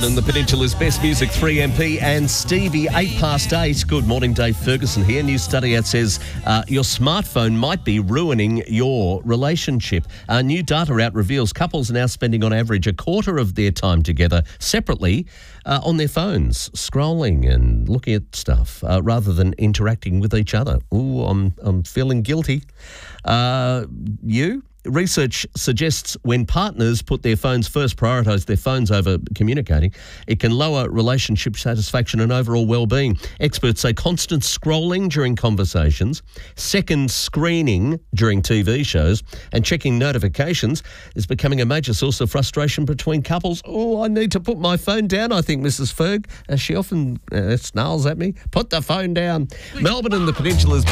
Melbourne and the Peninsula's best music, 3MP and Stevie, 8:08. Good morning, Dave Ferguson here. New study out says your smartphone might be ruining your relationship. New data out reveals couples are now spending on average a quarter of their time together separately on their phones, scrolling and looking at stuff rather than interacting with each other. Ooh, I'm feeling guilty. You? Research suggests when partners put their phones first, prioritise their phones over communicating, it can lower relationship satisfaction and overall well-being. Experts say constant scrolling during conversations, second screening during TV shows and checking notifications is becoming a major source of frustration between couples. Oh, I need to put my phone down, I think Mrs. Ferg, as she often snarls at me. Put the phone down. Melbourne and the Peninsula's